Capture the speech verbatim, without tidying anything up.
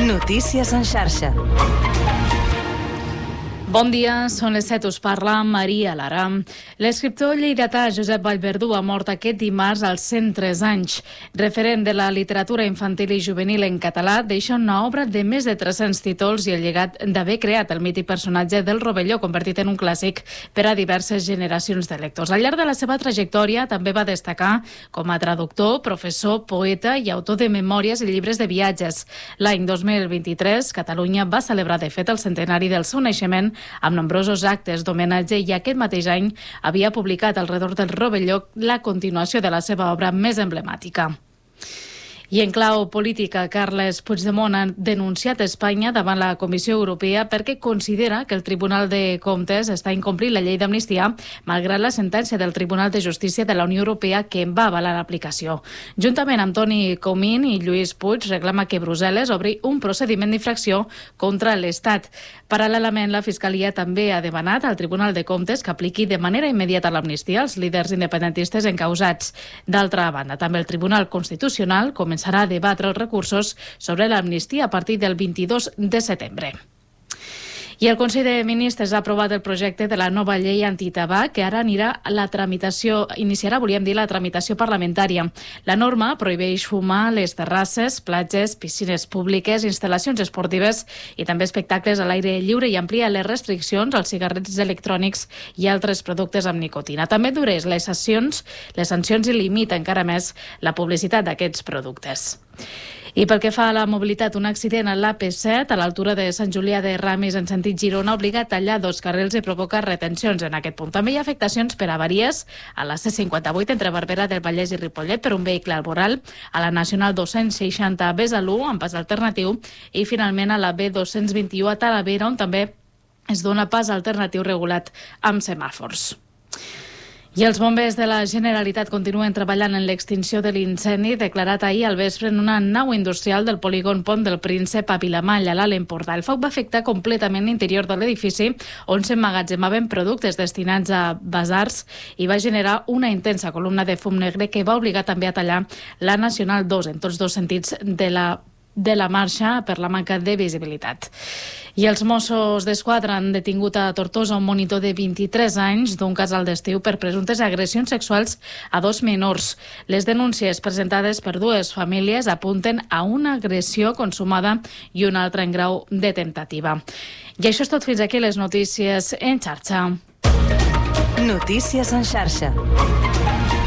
Notícies en xarxa. Bon dia, són les set, us parla Maria Lara. L'escriptor lleidatà Josep Vallverdú ha mort aquest dimarts als cent tres anys. Referent de la literatura infantil i juvenil en català, deixa una obra de més de tres-cents títols i el llegat d'haver creat el mític personatge del Rovelló, convertit en un clàssic per a diverses generacions de lectors. Al llarg de la seva trajectòria també va destacar com a traductor, professor, poeta i autor de memòries i llibres de viatges. L'any dos mil vint-i-tres, Catalunya va celebrar de fet el centenari del seu naixement amb nombrosos actes d'homenatge i aquest mateix any havia publicat al redor del Rovelló la continuació de la seva obra més emblemàtica. I en clau política, Carles Puigdemont ha denunciat Espanya davant la Comissió Europea perquè considera que el Tribunal de Comptes està incomplint la llei d'amnistia, malgrat la sentència del Tribunal de Justícia de la Unió Europea que en va avalar l'aplicació. Juntament amb Toni Comín i Lluís Puig, reclama que Brussel·les obri un procediment d'infracció contra l'Estat. Paral·lelament, la Fiscalia també ha demanat al Tribunal de Comptes que apliqui de manera immediata l'amnistia als líders independentistes encausats. D'altra banda, també el Tribunal Constitucional comença serà a debatre els recursos sobre l'amnistia a partir del vint-i-dos de setembre. I el Consell de Ministres ha aprovat el projecte de la nova llei antitabac, que ara anirà a la tramitació, iniciarà, volíem dir, la tramitació parlamentària. La norma prohibeix fumar a les terrasses, platges, piscines públiques, instal·lacions esportives i també espectacles a l'aire lliure i amplia les restriccions als cigarrets electrònics i altres productes amb nicotina. També endureix les sancions, les sancions i limita encara més la publicitat d'aquests productes. I pel que fa a la mobilitat, un accident a l'A P set a l'altura de Sant Julià de Ramis en sentit Girona obliga a tallar dos carrils i provoca retencions en aquest punt. També hi ha afectacions per avaries a la C cinquanta-vuit entre Barberà del Vallès i Ripollet per un vehicle arboral, a la Nacional dos-cents seixanta a Besalú amb pas alternatiu i finalment a la B dos-cents vint-i-u a Talavera on també es dona pas alternatiu regulat amb semàfors. I els bombers de la Generalitat continuen treballant en l'extinció de l'incendi declarat ahir al vespre en una nau industrial del polígon Pont del Príncep a Vilamalla, a l'Alt Empordà. El foc va afectar completament l'interior de l'edifici on s'emmagatzemaven productes destinats a basars i va generar una intensa columna de fum negre que va obligar també a tallar la Nacional dos en tots dos sentits de la de la marxa per la manca de visibilitat. I els Mossos d'Esquadra han detingut a Tortosa un monitor de vint-i-tres anys d'un casal d'estiu per presumptes agressions sexuals a dos menors. Les denúncies presentades per dues famílies apunten a una agressió consumada i una altra en grau de temptativa. I això és tot, fins aquí les notícies en xarxa. Notícies en xarxa.